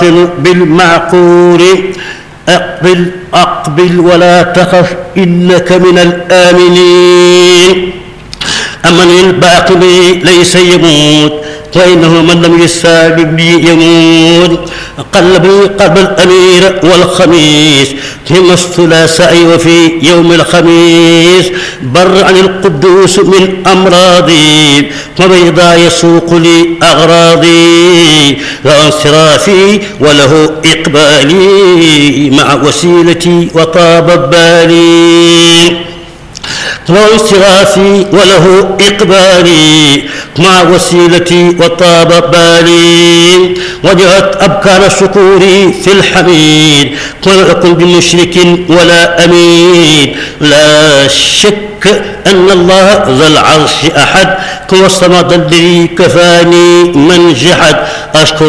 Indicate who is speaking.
Speaker 1: بالمعقول أقبل ولا تخف إنك من الآمنين. أمن الباقي ليس يموت وإنه من لم يستجب لي يموت. قلب الأمير والخميس ثم الثلاثاء وفي يوم الخميس. بر عن القدوس من أمراضي وبيضا يسوق لي أغراضي. وانصرافي وله إقبالي مع وسيلتي وطاب بالي. وانصرافي وله إقبالي مع وسيلتي وطاب بالي. وجهت أبكار شكوري في الحميد ولم أكن بمشرك ولا أمين. لا شك أن الله ذا العرش أحد والصمد الذي كفاني من جحد. أشكر